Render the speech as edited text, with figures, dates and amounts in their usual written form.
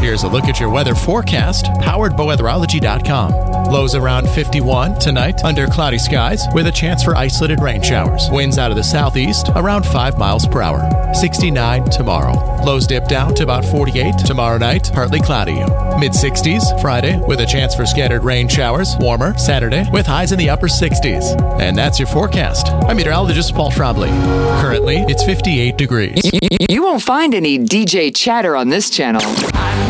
Here's a look at your weather forecast, powered by weatherology.com. Lows around 51 tonight under cloudy skies with a chance for isolated rain showers. Winds out of the southeast around 5 miles per hour. 69 tomorrow. Lows dip down to about 48 tomorrow night, partly cloudy. Mid-60s Friday with a chance for scattered rain showers. Warmer Saturday with highs in the upper 60s. And that's your forecast. I'm meteorologist Paul Trombley. Currently, it's 58 degrees. You won't find any DJ chatter on this channel.